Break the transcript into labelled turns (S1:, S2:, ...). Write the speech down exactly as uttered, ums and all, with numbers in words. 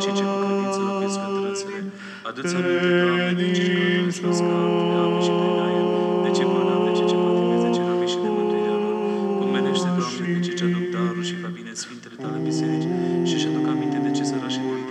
S1: cei ce cu credință locuiesc întrânsele. Adu-ți aminte, Doamne, de cei ce călătoresc pe ape și pe aer, de ce bolnavi, de cei ce pătimesc, de cei robi și de mântuirea lor. Pomenește, Doamne, pe cei ce aduc daruri și fa bine Sfintele Tale Biserici și își aduc aminte de cei sărași și bolnavi